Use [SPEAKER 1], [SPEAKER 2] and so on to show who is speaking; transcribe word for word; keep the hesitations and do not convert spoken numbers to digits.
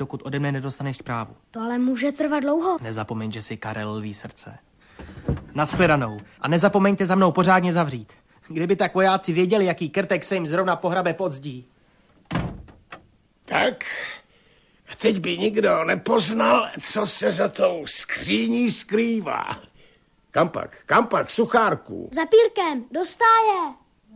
[SPEAKER 1] dokud ode mě nedostaneš zprávu.
[SPEAKER 2] To ale může trvat dlouho.
[SPEAKER 1] Nezapomeň, že jsi Karel Lví srdce. Nashledanou. A nezapomeňte za mnou pořádně zavřít. Kdyby tak vojáci věděli, jaký krtek se jim zrovna pohrabe pod zdí.
[SPEAKER 3] Tak, a teď by nikdo nepoznal, co se za tou skříní skrývá. Kam pak? Kam pak, suchárku?
[SPEAKER 2] Za pírkem, do stáje.